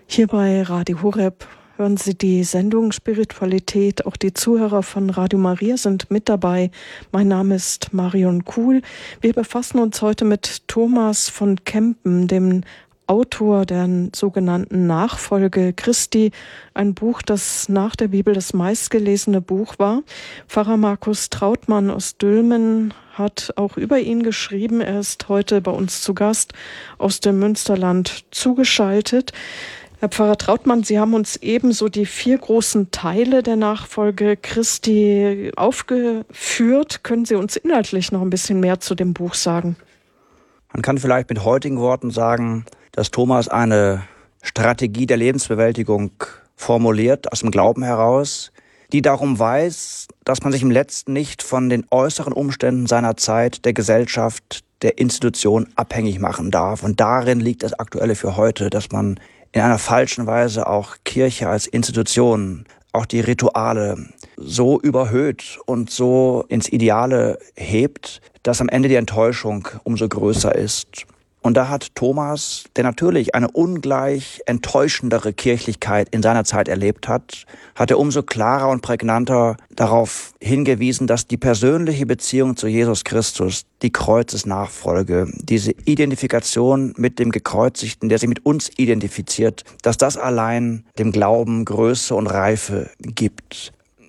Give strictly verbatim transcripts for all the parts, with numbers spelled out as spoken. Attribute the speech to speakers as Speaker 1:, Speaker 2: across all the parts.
Speaker 1: Hier bei Radio Horeb hören Sie die Sendung Spiritualität. Auch die Zuhörer von Radio Maria sind mit dabei. Mein Name ist Marion Kuhl. Wir befassen uns heute mit Thomas von Kempen, dem Autor der sogenannten Nachfolge Christi, ein Buch, das nach der Bibel das meistgelesene Buch war. Pfarrer Markus Trautmann aus Dülmen hat auch über ihn geschrieben. Er ist heute bei uns zu Gast aus dem Münsterland zugeschaltet. Herr Pfarrer Trautmann, Sie haben uns ebenso die vier großen Teile der Nachfolge Christi aufgeführt. Können Sie uns inhaltlich noch ein bisschen mehr zu dem Buch sagen?
Speaker 2: Man kann vielleicht mit heutigen Worten sagen, dass Thomas eine Strategie der Lebensbewältigung formuliert, aus dem Glauben heraus, die darum weiß, dass man sich im Letzten nicht von den äußeren Umständen seiner Zeit, der Gesellschaft, der Institution abhängig machen darf. Und darin liegt das Aktuelle für heute, dass man in einer falschen Weise auch Kirche als Institution, auch die Rituale so überhöht und so ins Ideale hebt, dass am Ende die Enttäuschung umso größer ist. Und da hat Thomas, der natürlich eine ungleich enttäuschendere Kirchlichkeit in seiner Zeit erlebt hat, hat er umso klarer und prägnanter darauf hingewiesen, dass die persönliche Beziehung zu Jesus Christus, die Kreuzesnachfolge, diese Identifikation mit dem Gekreuzigten, der sich mit uns identifiziert, dass das allein dem Glauben Größe und Reife gibt.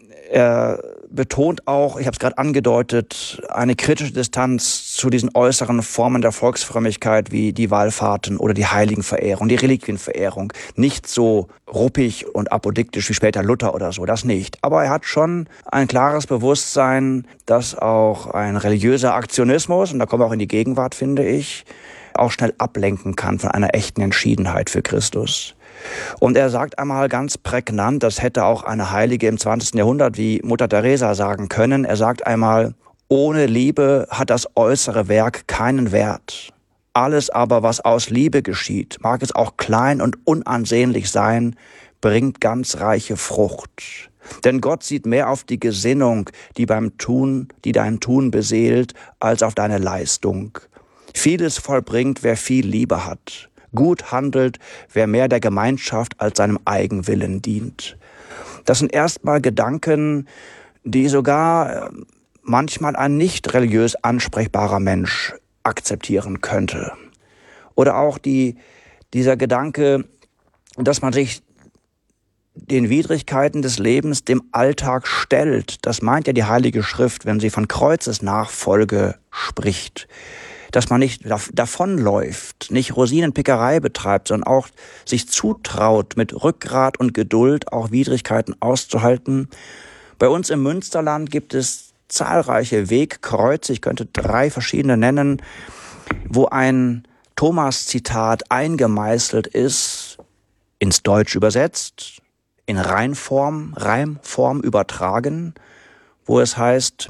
Speaker 2: Er betont auch, ich habe es gerade angedeutet, eine kritische Distanz zu diesen äußeren Formen der Volksfrömmigkeit wie die Wallfahrten oder die Heiligenverehrung, die Reliquienverehrung. Nicht so ruppig und apodiktisch wie später Luther oder so, das nicht. Aber er hat schon ein klares Bewusstsein, dass auch ein religiöser Aktionismus, und da kommen wir auch in die Gegenwart, finde ich, auch schnell ablenken kann von einer echten Entschiedenheit für Christus. Und er sagt einmal ganz prägnant, das hätte auch eine Heilige im zwanzigsten Jahrhundert wie Mutter Teresa sagen können. Er sagt einmal, ohne Liebe hat das äußere Werk keinen Wert. Alles aber, was aus Liebe geschieht, mag es auch klein und unansehnlich sein, bringt ganz reiche Frucht. Denn Gott sieht mehr auf die Gesinnung, die beim Tun, die dein Tun beseelt, als auf deine Leistung. Vieles vollbringt, wer viel Liebe hat. Gut handelt, wer mehr der Gemeinschaft als seinem Eigenwillen dient. Das sind erstmal Gedanken, die sogar manchmal ein nicht religiös ansprechbarer Mensch akzeptieren könnte. Oder auch die, dieser Gedanke, dass man sich den Widrigkeiten des Lebens dem Alltag stellt. Das meint ja die Heilige Schrift, wenn sie von Kreuzesnachfolge spricht. Dass man nicht davonläuft, nicht Rosinenpickerei betreibt, sondern auch sich zutraut, mit Rückgrat und Geduld auch Widrigkeiten auszuhalten. Bei uns im Münsterland gibt es zahlreiche Wegkreuze, ich könnte drei verschiedene nennen, wo ein Thomas-Zitat eingemeißelt ist, ins Deutsch übersetzt, in Reimform, Reimform übertragen, wo es heißt,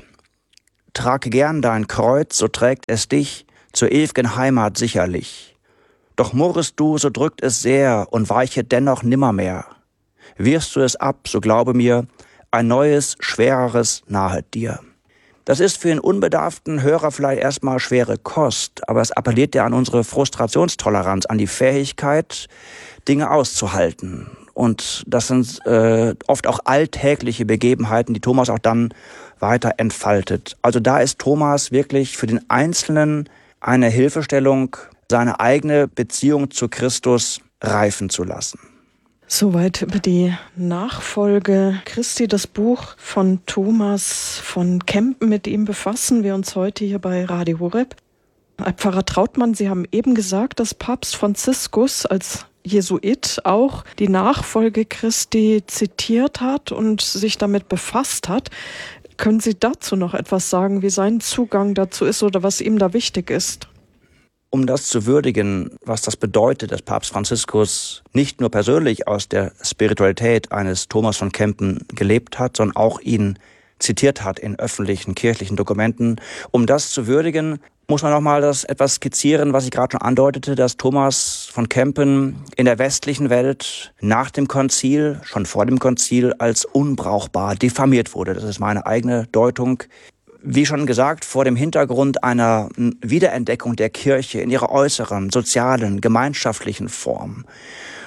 Speaker 2: trag gern dein Kreuz, so trägt es dich zur ew'gen Heimat sicherlich. Doch murrest du, so drückt es sehr und weiche dennoch nimmermehr. Wirst du es ab, so glaube mir, ein neues, schwereres nahet dir. Das ist für den unbedarften Hörer vielleicht erstmal schwere Kost, aber es appelliert ja an unsere Frustrationstoleranz, an die Fähigkeit, Dinge auszuhalten. Und das sind äh, oft auch alltägliche Begebenheiten, die Thomas auch dann weiter entfaltet. Also da ist Thomas wirklich für den Einzelnen eine Hilfestellung, seine eigene Beziehung zu Christus reifen zu lassen.
Speaker 1: Soweit über die Nachfolge Christi, das Buch von Thomas von Kempen. Mit ihm befassen wir uns heute hier bei Radio Horeb. Herr Pfarrer Trautmann, Sie haben eben gesagt, dass Papst Franziskus als Jesuit auch die Nachfolge Christi zitiert hat und sich damit befasst hat. Können Sie dazu noch etwas sagen, wie sein Zugang dazu ist oder was ihm da wichtig ist?
Speaker 2: Um das zu würdigen, was das bedeutet, dass Papst Franziskus nicht nur persönlich aus der Spiritualität eines Thomas von Kempen gelebt hat, sondern auch ihn zitiert hat in öffentlichen kirchlichen Dokumenten. Um das zu würdigen, muss man nochmal das etwas skizzieren, was ich gerade schon andeutete, dass Thomas von Kempen in der westlichen Welt nach dem Konzil, schon vor dem Konzil, als unbrauchbar diffamiert wurde. Das ist meine eigene Deutung. Wie schon gesagt, vor dem Hintergrund einer Wiederentdeckung der Kirche in ihrer äußeren, sozialen, gemeinschaftlichen Form.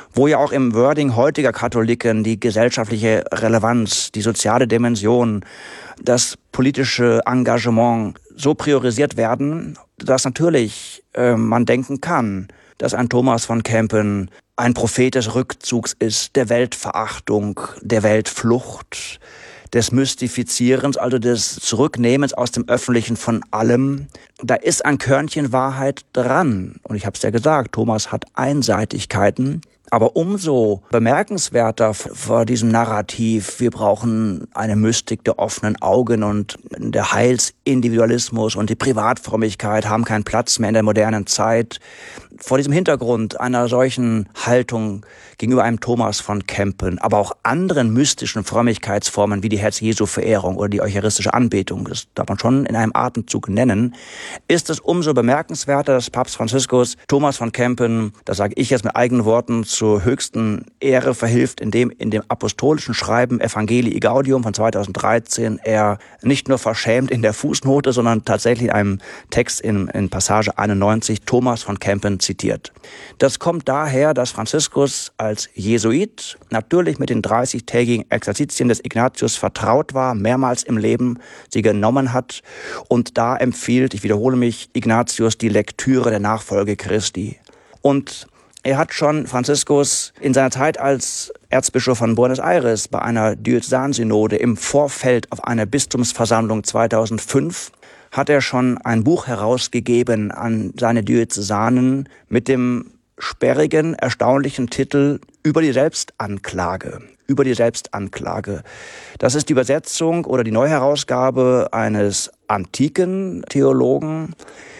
Speaker 2: wo ja auch im Wording heutiger Katholiken die gesellschaftliche Relevanz, die soziale Dimension, das politische Engagement so priorisiert werden, dass natürlich äh, man denken kann, dass ein Thomas von Kempen ein Prophet des Rückzugs ist, der Weltverachtung, der Weltflucht, des Mystifizierens, also des Zurücknehmens aus dem Öffentlichen von allem. Da ist ein Körnchen Wahrheit dran. Und ich habe es ja gesagt, Thomas hat Einseitigkeiten. Aber umso bemerkenswerter vor diesem Narrativ, wir brauchen eine Mystik der offenen Augen und der Heilsindividualismus und die Privatfrömmigkeit haben keinen Platz mehr in der modernen Zeit. Vor diesem Hintergrund einer solchen Haltung gegenüber einem Thomas von Kempen, aber auch anderen mystischen Frömmigkeitsformen wie die Herz-Jesu-Verehrung oder die eucharistische Anbetung, das darf man schon in einem Atemzug nennen, ist es umso bemerkenswerter, dass Papst Franziskus Thomas von Kempen, das sage ich jetzt mit eigenen Worten, zur höchsten Ehre verhilft, indem in dem apostolischen Schreiben Evangelii Gaudium von zweitausenddreizehn er nicht nur verschämt in der Fußnote, sondern tatsächlich in einem Text in, in Passage einundneunzig Thomas von Kempen zitiert. Das kommt daher, dass Franziskus als Jesuit natürlich mit den dreißigtägigen Exerzitien des Ignatius vertraut war, mehrmals im Leben sie genommen hat und da empfiehlt, ich wiederhole mich, Ignatius die Lektüre der Nachfolge Christi. Und er hat schon, Franziskus, in seiner Zeit als Erzbischof von Buenos Aires bei einer Diözesansynode im Vorfeld auf einer Bistumsversammlung zweitausendfünf hat er schon ein Buch herausgegeben an seine Diözesanen mit dem sperrigen, erstaunlichen Titel Über die Selbstanklage. Über die Selbstanklage. Das ist die Übersetzung oder die Neuherausgabe eines antiken Theologen,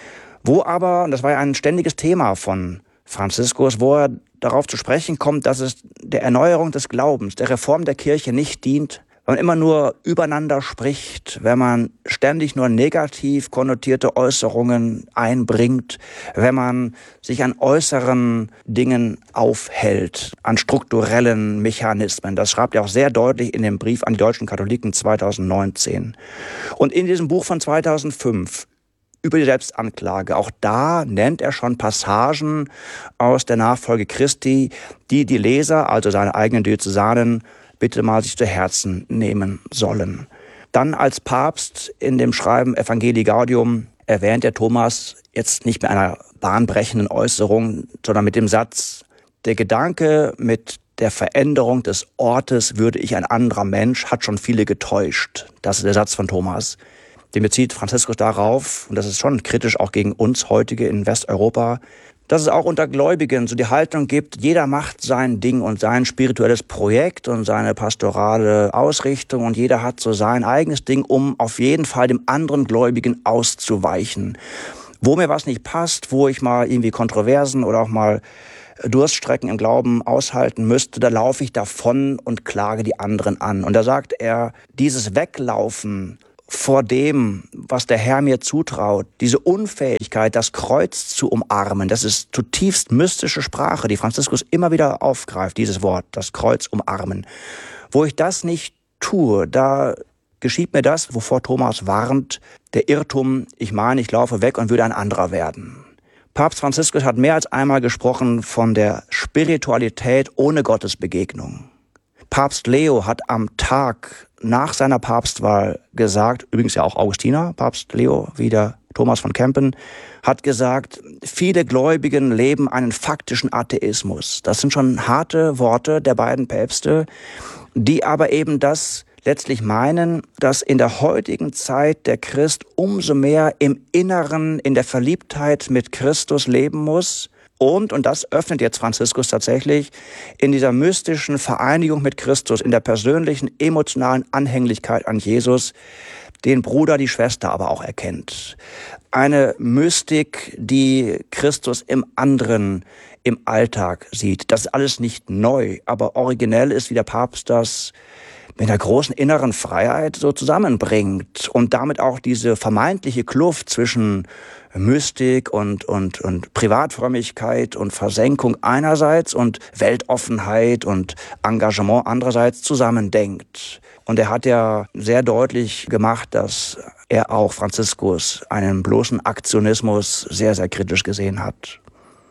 Speaker 2: wo aber, und das war ja ein ständiges Thema von Franziskus, wo er darauf zu sprechen kommt, dass es der Erneuerung des Glaubens, der Reform der Kirche nicht dient, wenn man immer nur übereinander spricht, wenn man ständig nur negativ konnotierte Äußerungen einbringt, wenn man sich an äußeren Dingen aufhält, an strukturellen Mechanismen. Das schreibt er auch sehr deutlich in dem Brief an die deutschen Katholiken zweitausendneunzehn. Und in diesem Buch von zweitausendfünf über die Selbstanklage, auch da nennt er schon Passagen aus der Nachfolge Christi, die die Leser, also seine eigenen Diözesanen, bitte mal sich zu Herzen nehmen sollen. Dann als Papst in dem Schreiben Evangelii Gaudium erwähnt der Thomas jetzt nicht mit einer bahnbrechenden Äußerung, sondern mit dem Satz, der Gedanke mit der Veränderung des Ortes würde ich ein anderer Mensch, hat schon viele getäuscht. Das ist der Satz von Thomas. Den bezieht Franziskus darauf, und das ist schon kritisch auch gegen uns heutige in Westeuropa, dass es auch unter Gläubigen so die Haltung gibt, jeder macht sein Ding und sein spirituelles Projekt und seine pastorale Ausrichtung und jeder hat so sein eigenes Ding, um auf jeden Fall dem anderen Gläubigen auszuweichen. Wo mir was nicht passt, wo ich mal irgendwie Kontroversen oder auch mal Durststrecken im Glauben aushalten müsste, da laufe ich davon und klage die anderen an. Und da sagt er, dieses Weglaufen vor dem, was der Herr mir zutraut, diese Unfähigkeit, das Kreuz zu umarmen, das ist zutiefst mystische Sprache, die Franziskus immer wieder aufgreift, dieses Wort, das Kreuz umarmen. Wo ich das nicht tue, da geschieht mir das, wovor Thomas warnt, der Irrtum, ich meine, ich laufe weg und würde ein anderer werden. Papst Franziskus hat mehr als einmal gesprochen von der Spiritualität ohne Gottesbegegnung. Papst Leo hat am Tag nach seiner Papstwahl gesagt, übrigens ja auch Augustiner, Papst Leo, wie der Thomas von Kempen, hat gesagt, viele Gläubigen leben einen faktischen Atheismus. Das sind schon harte Worte der beiden Päpste, die aber eben das letztlich meinen, dass in der heutigen Zeit der Christ umso mehr im Inneren, in der Verliebtheit mit Christus leben muss. Und, und das öffnet jetzt Franziskus tatsächlich, in dieser mystischen Vereinigung mit Christus, in der persönlichen, emotionalen Anhänglichkeit an Jesus, den Bruder, die Schwester aber auch erkennt. Eine Mystik, die Christus im anderen, im Alltag sieht. Das ist alles nicht neu, aber originell ist, wie der Papst das mit einer großen inneren Freiheit so zusammenbringt und damit auch diese vermeintliche Kluft zwischen Mystik und, und, und Privatfrömmigkeit und Versenkung einerseits und Weltoffenheit und Engagement andererseits zusammendenkt. Und er hat ja sehr deutlich gemacht, dass er auch Franziskus einen bloßen Aktionismus sehr, sehr kritisch gesehen hat.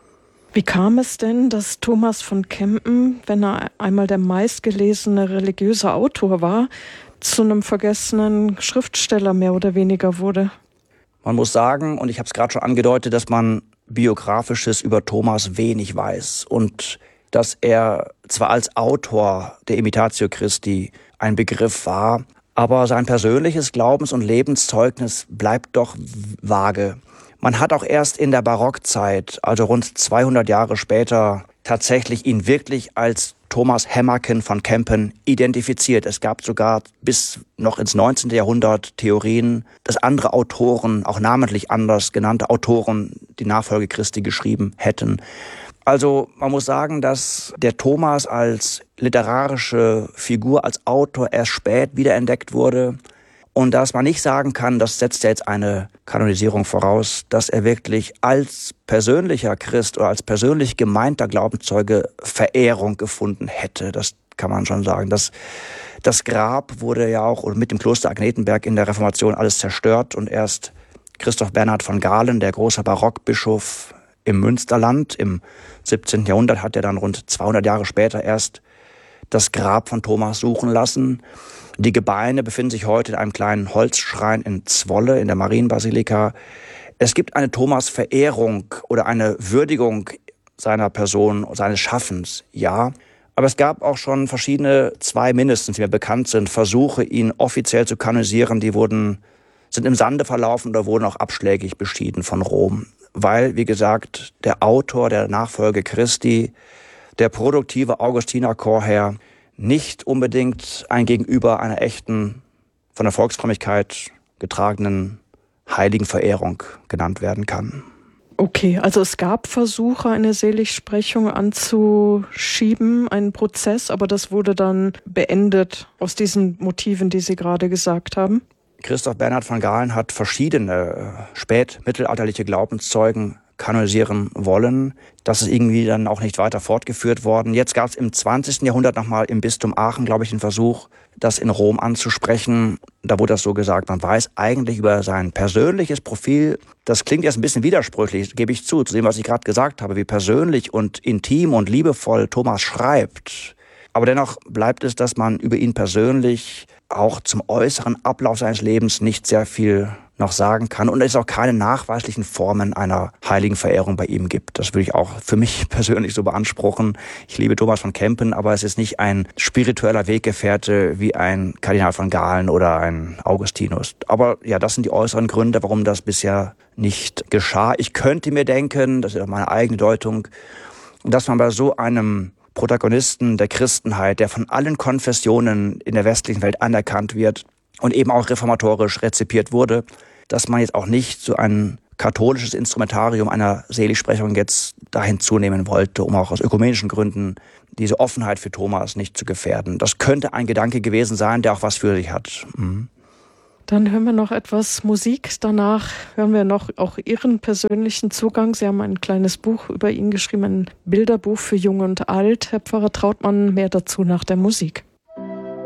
Speaker 1: Wie kam es denn, dass Thomas von Kempen, wenn er einmal der meistgelesene religiöse Autor war, zu einem vergessenen Schriftsteller mehr oder weniger wurde?
Speaker 2: Man muss sagen, und ich habe es gerade schon angedeutet, dass man Biografisches über Thomas wenig weiß und dass er zwar als Autor der Imitatio Christi ein Begriff war, aber sein persönliches Glaubens- und Lebenszeugnis bleibt doch vage. Man hat auch erst in der Barockzeit, also rund zweihundert Jahre später, tatsächlich ihn wirklich als Thomas Hämmerken von Kempen identifiziert. Es gab sogar bis noch ins neunzehnten Jahrhundert Theorien, dass andere Autoren, auch namentlich anders genannte Autoren, die Nachfolge Christi geschrieben hätten. Also man muss sagen, dass der Thomas als literarische Figur, als Autor erst spät wiederentdeckt wurde. Und dass man nicht sagen kann, das setzt ja jetzt eine Kanonisierung voraus, dass er wirklich als persönlicher Christ oder als persönlich gemeinter Glaubenszeuge Verehrung gefunden hätte. Das kann man schon sagen. Das, das Grab wurde ja auch mit dem Kloster Agnetenberg in der Reformation alles zerstört und erst Christoph Bernhard von Galen, der große Barockbischof im Münsterland im siebzehnten Jahrhundert, hat er dann rund zweihundert Jahre später erst das Grab von Thomas suchen lassen. Die Gebeine befinden sich heute in einem kleinen Holzschrein in Zwolle in der Marienbasilika. Es gibt eine Thomas-Verehrung oder eine Würdigung seiner Person, seines Schaffens, ja. Aber es gab auch schon verschiedene, zwei mindestens, die mir bekannt sind, Versuche, ihn offiziell zu kanonisieren. Die wurden, sind im Sande verlaufen oder wurden auch abschlägig beschieden von Rom. Weil, wie gesagt, der Autor der Nachfolge Christi, der produktive Augustinerchorherr, nicht unbedingt ein Gegenüber einer echten, von der Volksfrömmigkeit getragenen Heiligenverehrung genannt werden kann.
Speaker 1: Okay, also es gab Versuche, eine Seligsprechung anzuschieben, einen Prozess, aber das wurde dann beendet aus diesen Motiven, die Sie gerade gesagt haben?
Speaker 2: Christoph Bernhard von Galen hat verschiedene spätmittelalterliche Glaubenszeugen kanonisieren wollen. Das ist irgendwie dann auch nicht weiter fortgeführt worden. Jetzt gab es im zwanzigsten Jahrhundert nochmal im Bistum Aachen, glaube ich, den Versuch, das in Rom anzusprechen. Da wurde das so gesagt, man weiß eigentlich über sein persönliches Profil, das klingt jetzt ein bisschen widersprüchlich, gebe ich zu, zu dem, was ich gerade gesagt habe, wie persönlich und intim und liebevoll Thomas schreibt. Aber dennoch bleibt es, dass man über ihn persönlich auch zum äußeren Ablauf seines Lebens nicht sehr viel noch sagen kann und es auch keine nachweislichen Formen einer heiligen Verehrung bei ihm gibt. Das würde ich auch für mich persönlich so beanspruchen. Ich liebe Thomas von Kempen, aber es ist nicht ein spiritueller Weggefährte wie ein Kardinal von Galen oder ein Augustinus. Aber ja, das sind die äußeren Gründe, warum das bisher nicht geschah. Ich könnte mir denken, das ist auch meine eigene Deutung, dass man bei so einem Protagonisten der Christenheit, der von allen Konfessionen in der westlichen Welt anerkannt wird und eben auch reformatorisch rezipiert wurde, dass man jetzt auch nicht so ein katholisches Instrumentarium einer Seligsprechung jetzt dahin zunehmen wollte, um auch aus ökumenischen Gründen diese Offenheit für Thomas nicht zu gefährden. Das könnte ein Gedanke gewesen sein, der auch was für sich hat. Mhm.
Speaker 1: Dann hören wir noch etwas Musik. Danach hören wir noch auch Ihren persönlichen Zugang. Sie haben ein kleines Buch über ihn geschrieben, ein Bilderbuch für Jung und Alt. Herr Pfarrer Trautmann, mehr dazu nach der Musik.